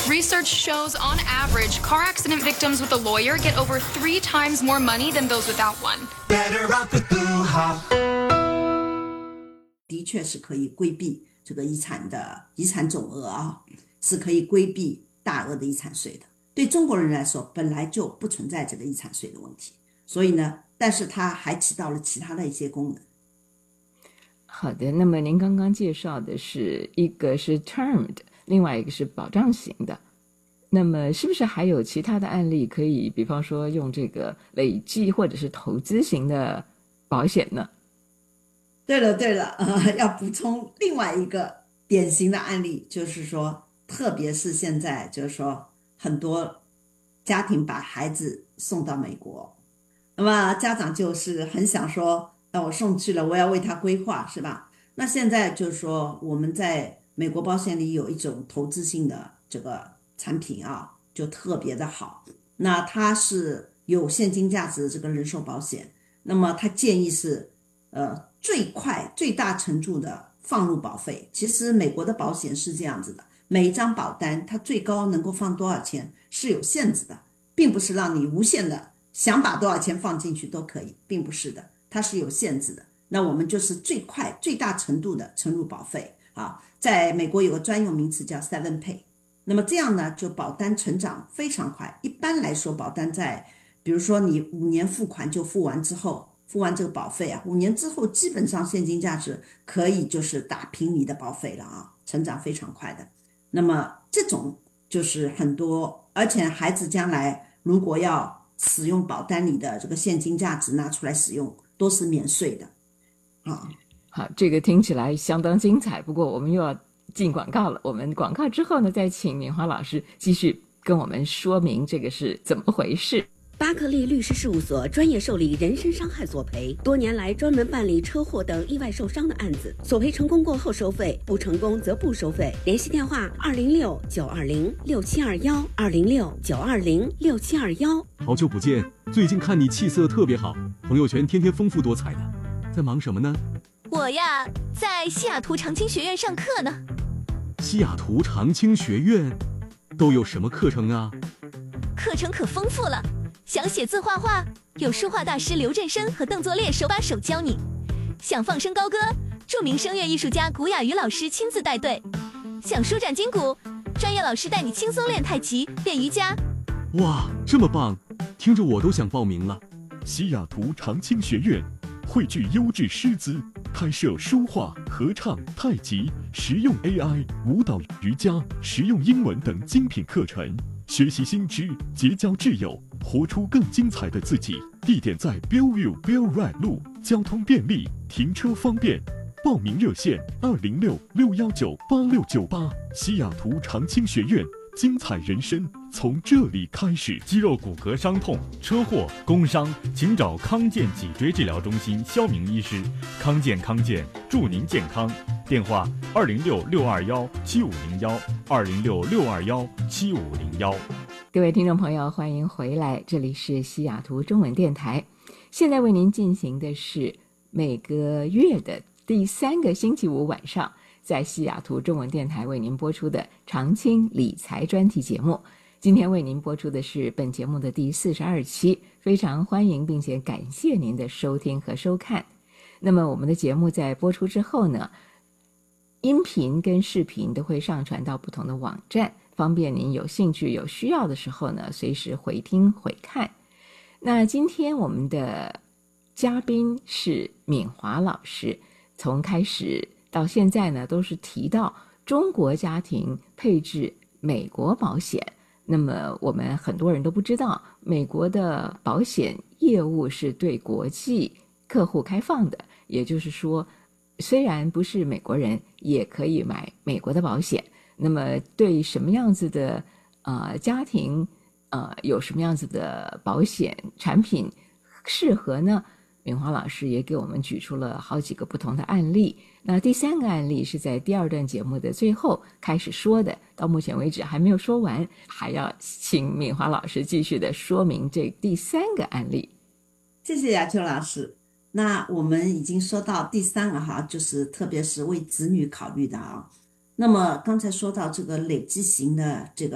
Research shows, on average, car accident victims with a lawyer get over 3 times more money than those without one. Better off with Boo-ha. 的确是可以规避这个遗产总额啊，是可以规避大额的遗产税的。对中国人来说，本来就不存在这个遗产税的问题，所以呢，但是它还起到了其他的一些功能。 好的，那么您刚刚介绍的是一个是 termed， 另外一个是保障型的，那么是不是还有其他的案例可以，比方说用这个累计或者是投资型的保险呢？ 对了，要补充另外一个典型的案例，就是说，特别是现在，就是说很多家庭把孩子送到美国，那么家长就是很想说，那我送去了，我要为他规划，是吧？那现在就是说，我们在美国保险里有一种投资性的这个产品啊，就特别的好。那它是有现金价值的这个人寿保险，那么它建议是最快最大程度的放入保费。其实美国的保险是这样子的，每一张保单它最高能够放多少钱是有限制的，并不是让你无限的想把多少钱放进去都可以，并不是的，它是有限制的。那我们就是最快最大程度的存入保费啊，在美国有个专用名词叫 Seven Pay。那么这样呢，就保单成长非常快。一般来说，保单在比如说你5年付款就付完之后，付完这个保费啊，5年之后基本上现金价值可以就是打平你的保费了啊，成长非常快的。那么这种就是很多，而且孩子将来如果要使用保单里的这个现金价值拿出来使用，都是免税的啊。 好，这个听起来相当精彩，不过我们又要进广告了。我们广告之后呢，再请敏华老师继续跟我们说明这个是怎么回事。 巴克利律师事务所专业受理人身伤害索赔，多年来专门办理车祸等意外受伤的案子，索赔成功过后收费，不成功则不收费。联系电话206-920-6721，206-920-6721。 好久不见，最近看你气色特别好，朋友圈天天丰富多彩的，在忙什么呢？ 我呀，在西雅图长青学院上课呢。 西雅图长青学院都有什么课程啊？ 课程可丰富了，想写字画画，有书画大师刘振生和邓作烈手把手教你；想放声高歌，著名声乐艺术家古雅瑜老师亲自带队；想舒展筋骨，专业老师带你轻松练太极、练瑜伽。 哇，这么棒，听着我都想报名了。 西雅图长青学院汇聚优质师资，开设书画、合唱、太极、实用 AI、舞蹈、瑜伽、实用英文等精品课程，学习新知，结交挚友，活出更精彩的自己。地点在 Bellevue Bell Ride 路，交通便利，停车方便。报名热线206-619-8698。西雅图长青学院，精彩人生从这里开始。 肌肉骨骼伤痛、车祸、工伤，请找康健脊椎治疗中心肖明医师。康健祝您健康。电话206-621-7501，206-621-7501。 各位听众朋友，欢迎回来，这里是西雅图中文电台。现在为您进行的是每个月的第3个星期五晚上，在西雅图中文电台为您播出的长青理财专题节目。今天为您播出的是本节目的第42期，非常欢迎并且感谢您的收听和收看。那么我们的节目在播出之后呢，音频跟视频都会上传到不同的网站，方便您有兴趣有需要的时候呢，随时回听回看。那今天我们的嘉宾是敏华老师，从开始到现在呢，都是提到中国家庭配置美国保险。那么我们很多人都不知道，美国的保险业务是对国际客户开放的，也就是说虽然不是美国人也可以买美国的保险。那么对什么样子的家庭有什么样子的保险产品适合呢？敏华老师也给我们举出了好几个不同的案例。那第3个案例是在第2段节目的最后开始说的，到目前为止还没有说完，还要请敏华老师继续的说明这第3个案例。 谢谢雅秋老师。那我们已经说到第3个哈，就是特别是为子女考虑的啊。那么刚才说到这个累积型的这个